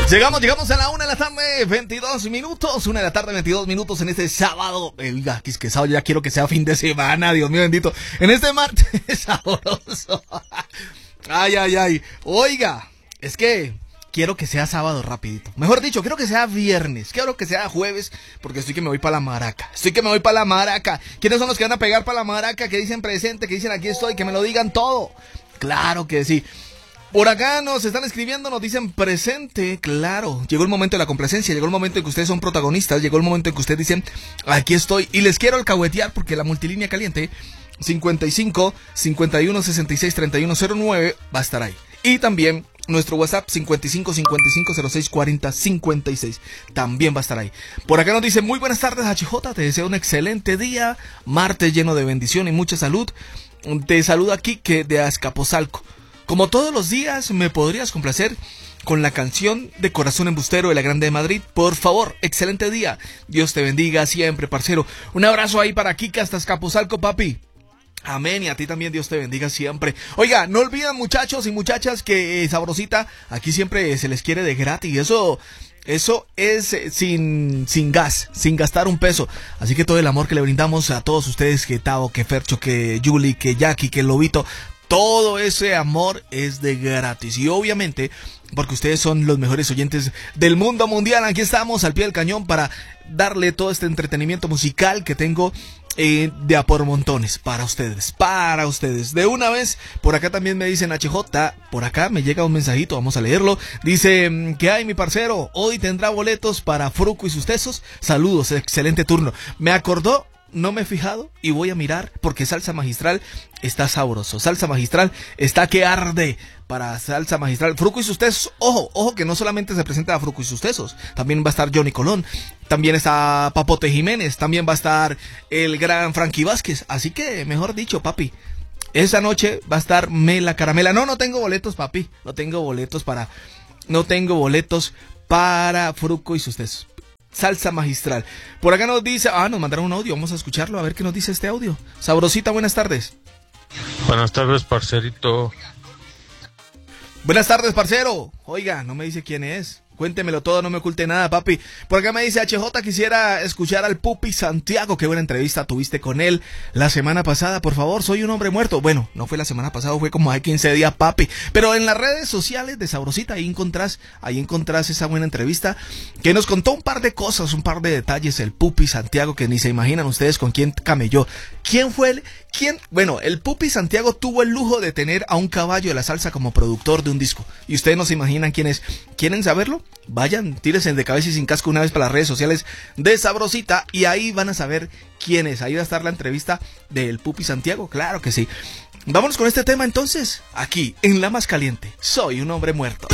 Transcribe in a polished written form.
Llegamos a la 1 de la tarde, 22 minutos. 1 de la tarde, 22 minutos en este sábado. Oiga, es que sábado ya quiero que sea fin de semana, Dios mío bendito. En este martes sabroso. Ay. Oiga, es que quiero que sea sábado rapidito. Mejor dicho, quiero que sea viernes. Quiero que sea jueves, porque estoy que me voy para la maraca. ¿Quiénes son los que van a pegar para la maraca? Que dicen presente, que dicen aquí estoy, que me lo digan todo. Claro que sí. Por acá nos están escribiendo, nos dicen presente, claro. Llegó el momento de la complacencia, llegó el momento en que ustedes son protagonistas, llegó el momento en que ustedes dicen, aquí estoy. Y les quiero alcahuetear porque la multilínea caliente 55 51 66 31 09 va a estar ahí. Y también nuestro WhatsApp 55 55 06 40 56 también va a estar ahí. Por acá nos dice, muy buenas tardes HJ, te deseo un excelente día, martes lleno de bendición y mucha salud. Te saluda Quique de Azcapotzalco. Como todos los días, ¿me podrías complacer con la canción de Corazón Embustero de la Grande de Madrid? Por favor, excelente día. Dios te bendiga siempre, parcero. Un abrazo ahí para Kika hasta Azcapotzalco, papi. Amén, y a ti también Dios te bendiga siempre. Oiga, no olviden muchachos y muchachas que Sabrosita aquí siempre se les quiere de gratis. Eso es sin gas, sin gastar un peso. Así que todo el amor que le brindamos a todos ustedes, que Tavo, que Fercho, que Julie, que Jackie, que Lobito, todo ese amor es de gratis. Y obviamente, porque ustedes son los mejores oyentes del mundo mundial, aquí estamos al pie del cañón para darle todo este entretenimiento musical que tengo de a por montones para ustedes. De una vez, por acá también me dicen HJ, por acá me llega un mensajito, vamos a leerlo. Dice, ¿qué hay mi parcero? Hoy tendrá boletos para Fruco y sus tesos. Saludos, excelente turno. Me acordó, no me he fijado y voy a mirar porque Salsa Magistral está sabroso. Salsa Magistral está que arde para Salsa Magistral. Fruco y sus tesos, ojo que no solamente se presenta a Fruco y sus tesos, también va a estar Johnny Colón, también está Papote Jiménez, también va a estar el gran Frankie Vázquez. Así que, mejor dicho, papi, esa noche va a estar Mela Caramela. No tengo boletos, papi, no tengo boletos para Fruco y sus tesos. Salsa Magistral. Por acá nos dice, nos mandaron un audio, vamos a escucharlo, a ver qué nos dice este audio. Sabrosita, buenas tardes. Buenas tardes, parcerito. Buenas tardes, parcero. Oiga, no me dice quién es. Cuéntemelo todo, no me oculte nada, papi. Por acá me dice HJ, quisiera escuchar al Pupi Santiago. Qué buena entrevista tuviste con él la semana pasada. Por favor, soy un hombre muerto. Bueno, no fue la semana pasada, fue como hace 15 días, papi. Pero en las redes sociales de Sabrosita, ahí encontrás esa buena entrevista que nos contó un par de cosas, un par de detalles. El Pupi Santiago, que ni se imaginan ustedes con quién camelló. ¿Quién fue él? Bueno, el Pupi Santiago tuvo el lujo de tener a un caballo de la salsa como productor de un disco. Y ustedes no se imaginan quién es. ¿Quieren saberlo? Vayan, tírense de cabeza y sin casco una vez para las redes sociales de Sabrosita y ahí van a saber quién es. Ahí va a estar la entrevista del Pupi Santiago, claro que sí. Vámonos con este tema entonces, aquí en La Más Caliente. Soy un hombre muerto.